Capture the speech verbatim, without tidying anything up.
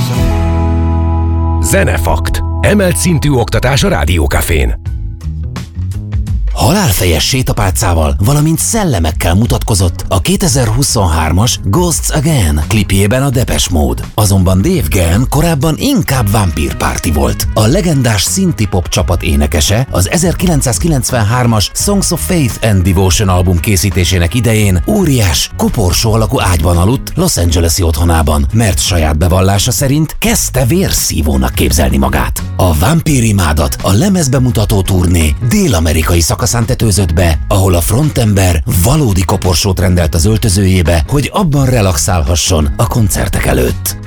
Zenefakt. Emelt szintű oktatás a Rádiókafén. Halálfejes sétapálcával, valamint szellemekkel mutatkozott a kétezer-huszonhármas Ghosts Again klipjében a Depeche Mode. Azonban Dave Gahan korábban inkább Vampire Party volt. A legendás synthie-pop csapat énekese az ezerkilencszázkilencvenhármas Songs of Faith and Devotion album készítésének idején óriás, koporsó alakú ágyban aludt Los Angeles-i otthonában, mert saját bevallása szerint kezdte vérszívónak képzelni magát. A Vampire imádat a lemezbemutató turné dél-amerikai szakaszán tetőzött be, ahol a frontember valódi koporsót rendelt az öltözőjébe, hogy abban relaxálhasson a koncertek előtt.